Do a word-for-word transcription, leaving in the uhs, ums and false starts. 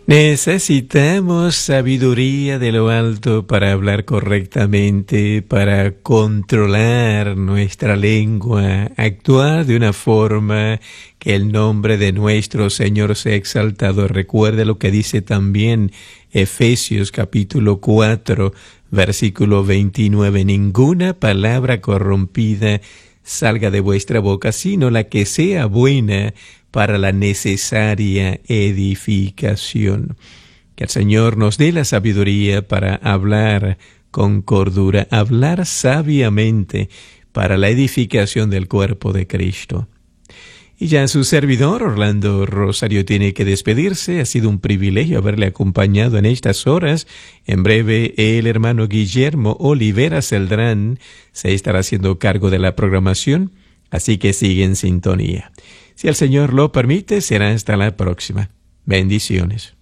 Necesitamos sabiduría de lo alto para hablar correctamente, para controlar nuestra lengua, actuar de una forma que el nombre de nuestro Señor sea exaltado. Recuerde lo que dice también Efesios capítulo cuatro, versículo veintinueve. Ninguna palabra corrompida salga de vuestra boca, sino la que sea buena para la necesaria edificación. Que el Señor nos dé la sabiduría para hablar con cordura, hablar sabiamente para la edificación del cuerpo de Cristo. Y ya su servidor, Orlando Rosario, tiene que despedirse. Ha sido un privilegio haberle acompañado en estas horas. En breve, el hermano Guillermo Olivera Celdrán se estará haciendo cargo de la programación, así que sigue en sintonía. Si el Señor lo permite, será hasta la próxima. Bendiciones.